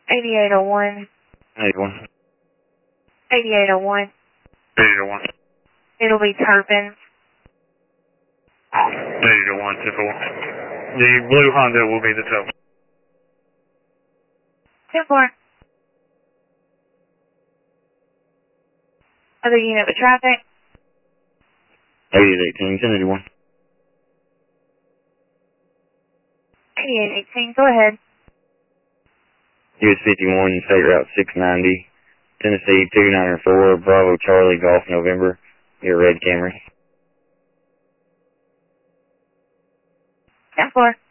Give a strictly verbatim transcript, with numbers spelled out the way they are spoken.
eighty-eight oh one. eighty-one. eighty-eight oh one. eighty-eight oh one. It'll be Turpin. eighty-eight oh one, ten four. The blue Honda will be the tow. ten four. Other unit with traffic? eighty-eight eighteen, ten eighty-one. eighty-eight eighteen, go ahead. U S fifty-one, State Route six ninety, Tennessee two nine four, Bravo Charlie Golf November, your red Camry. ten four.